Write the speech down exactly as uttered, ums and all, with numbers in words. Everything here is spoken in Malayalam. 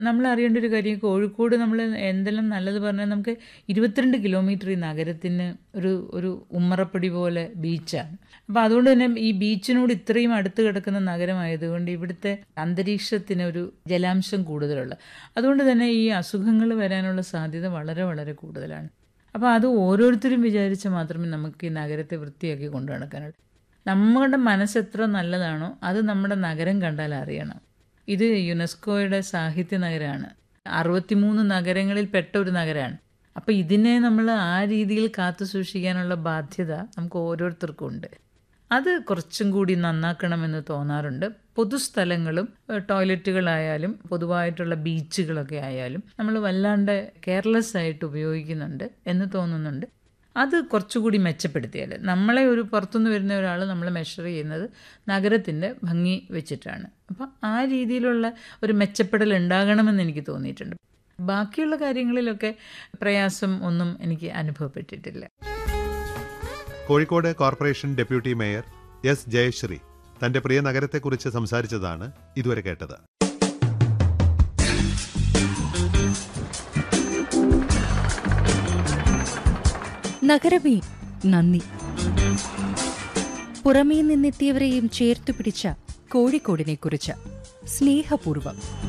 നമ്മൾ അറിയേണ്ട ഒരു കാര്യം, കോഴിക്കോട് നമ്മൾ എന്തെല്ലാം നല്ലത് പറഞ്ഞാൽ നമുക്ക് ഇരുപത്തിരണ്ട് കിലോമീറ്റർ ഈ നഗരത്തിന് ഒരു ഒരു ഉമ്മറപ്പടി പോലെ ബീച്ചാണ്. അപ്പോൾ അതുകൊണ്ട് തന്നെ ഈ ബീച്ചിനോട് ഇത്രയും അടുത്ത് കിടക്കുന്ന നഗരമായതുകൊണ്ട് ഇവിടുത്തെ അന്തരീക്ഷത്തിന് ഒരു ജലാംശം കൂടുതലുള്ള, അതുകൊണ്ട് തന്നെ ഈ അസുഖങ്ങൾ വരാനുള്ള സാധ്യത വളരെ വളരെ കൂടുതലാണ്. അപ്പോൾ അത് ഓരോരുത്തരും വിചാരിച്ച് മാത്രമേ നമുക്ക് ഈ നഗരത്തെ വൃത്തിയാക്കി കൊണ്ടു നടക്കാനുള്ളൂ. നമ്മുടെ മനസ്സെത്ര നല്ലതാണോ അത് നമ്മുടെ നഗരം കണ്ടാൽ അറിയണം. ഇത് യുനെസ്കോയുടെ സാഹിത്യ നഗരമാണ്, അറുപത്തിമൂന്ന് നഗരങ്ങളിൽ പെട്ട ഒരു നഗരമാണ്. അപ്പോൾ ഇതിനെ നമ്മൾ ആ രീതിയിൽ കാത്തു സൂക്ഷിക്കാനുള്ള ബാധ്യത നമുക്ക് ഓരോരുത്തർക്കും ഉണ്ട്. അത് കുറച്ചും കൂടി നന്നാക്കണമെന്ന് തോന്നാറുണ്ട്. പൊതുസ്ഥലങ്ങളും ടോയ്ലറ്റുകളായാലും പൊതുവായിട്ടുള്ള ബീച്ചുകളൊക്കെ ആയാലും നമ്മൾ വല്ലാണ്ട് കെയർലെസ് ആയിട്ട് ഉപയോഗിക്കുന്നുണ്ട് എന്ന് തോന്നുന്നുണ്ട്. അത് കുറച്ചുകൂടി മെച്ചപ്പെടുത്തിയാൽ, നമ്മളെ ഒരു പുറത്തുനിന്ന് വരുന്ന ഒരാൾ നമ്മൾ മെഷർ ചെയ്യുന്നത് നഗരത്തിൻ്റെ ഭംഗി വെച്ചിട്ടാണ്. അപ്പം ആ രീതിയിലുള്ള ഒരു മെച്ചപ്പെടൽ ഉണ്ടാകണമെന്ന് എനിക്ക് തോന്നിയിട്ടുണ്ട്. ബാക്കിയുള്ള കാര്യങ്ങളിലൊക്കെ പ്രയാസം ഒന്നും എനിക്ക് അനുഭവപ്പെട്ടിട്ടില്ല. Kozhikode corporation deputy mayor S Jayashree തന്റെ പ്രിയ നഗരത്തെക്കുറിച്ച് സംസാരിച്ചതാണ് ഇതുവരെ കേട്ടത്. നഗരമേ നന്ദി. പുറമേ നിന്നെത്തിയവരെയും ചേർത്തു പിടിച്ച കോഴിക്കോടിനെ കുറിച്ച് സ്നേഹപൂർവം.